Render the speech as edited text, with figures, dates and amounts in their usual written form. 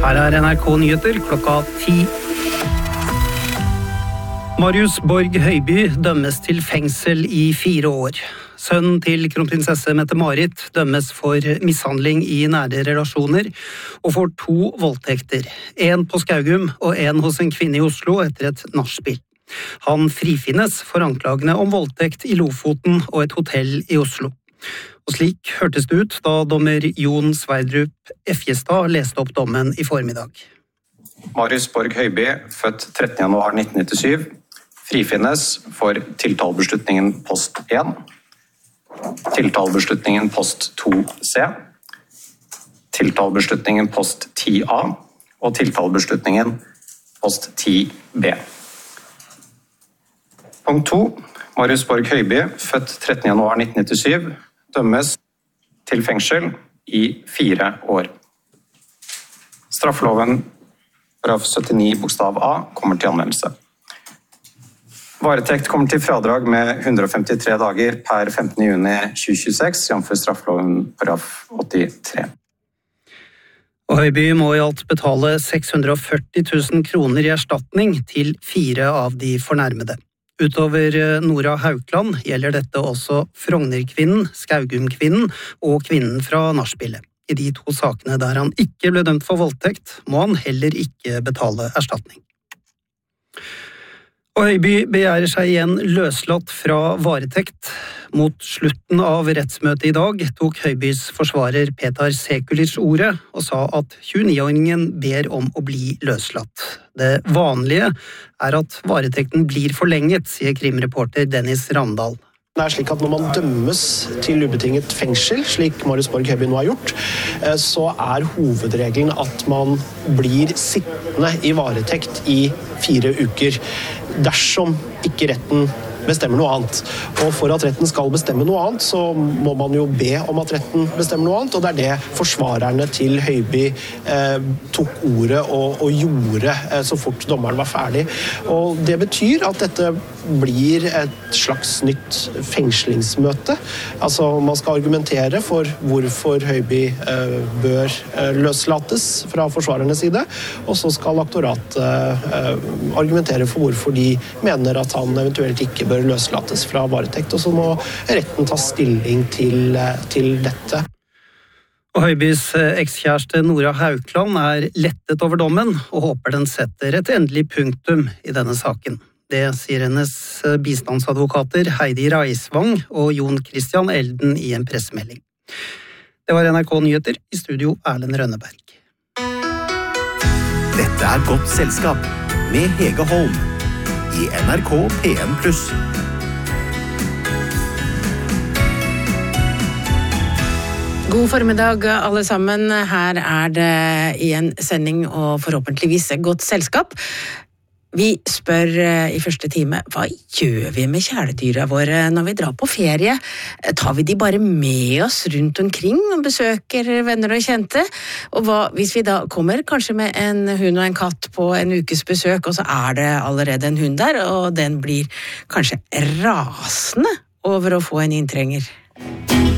Her NRK Nyheter klokka 10. Marius Borg Høiby dømmes til fengsel i 4 år. Sønnen til kronprinsesse Mette-Marit dømmes for mishandling i nære relasjoner og for 2 voldtekter. En på Skaugum og en hos en kvinne i Oslo etter et nachspiel. Han frifinnes for anklagene om voldtekt i Lofoten og et hotell i Oslo. Og slik hørtes det ut da dommer Jon Sverdrup Effjestad leste opp dommen i formiddag. Marius Borg Høiby, født 13. januar 1997, frifinnes for tiltalebeslutningen post 1, tiltalebeslutningen post 2C, tiltalebeslutningen post 10A og tiltalebeslutningen post 10B. Punkt 2. Marius Borg Høiby, født 13. januar 1997, dømmes til fengsel i 4 år. Straffeloven paragraf 79 bokstav A kommer til anvendelse. Varetekt kommer til fradrag med 153 dager per 15. juni 2026, jf. straffeloven paragraf 83. Og Høiby må i alt betale 640 000 kroner i erstatning til 4 av de fornærmede. Utover Nora Haukland gjelder dette også Frognerkvinnen, Skaugumkvinnen og kvinnen fra nachspielet. I de 2 sakene der han ikke ble dømt for voldtekt, må han heller ikke betale erstatning. Og Høiby begjærer seg igjen løslatt fra varetekt. Mot slutten av rettsmøtet i dag tok Høibys forsvarer Petar Sekulic ordet og sa at 29-åringen ber om å bli løslatt. Det vanlige er at varetekten blir forlenget, sier krimreporter Dennis Randal. Det er slik at når man dømmes til ubetinget fengsel, slik Marius Borg Høiby nå har gjort, så er hovedregelen at man blir sittende i varetekt i 4 uker, dersom ikke retten bestemmer noe annet. Og for at retten skal bestemme noe annet, så må man jo be om at retten bestemmer noe annet, og det er det forsvarerne til Høiby tok ordet og gjorde så fort dommeren var ferdig. Og det betyr at dette blir et slags nytt fengslingsmøte. Altså man skal argumentere for hvorfor Høiby bør løslates fra forsvarernes side, og så skal aktoratet argumentere for hvorfor de mener at han eventuelt ikke bør løslates fra varetekt, og så må retten ta stilling til dette. Og Høibys ekskjæreste Nora Haukland er lettet over dommen og håper den setter et endelig punktum i denne saken. Det sier hennes bistandsadvokater Heidi Reisvang og Jon Christian Elden i en pressemelding. Det var NRK Nyheter, i studio Erlend Rønneberg. Dette er Godt selskap med Hege Holm i NRK P1+. God formiddag alle sammen. Her er det i en sending og forhåpentligvis godt selskap. Vi spør i første time, hva gjør vi med kjæledyra våre når vi drar på ferie? Tar vi de bare med oss rundt omkring og besøker venner og kjente? Og hva hvis vi da kommer kanskje med en hund og en katt på en ukes besøk, og så er det allerede en hund der, og den blir kanskje rasende over å få en inntrenger?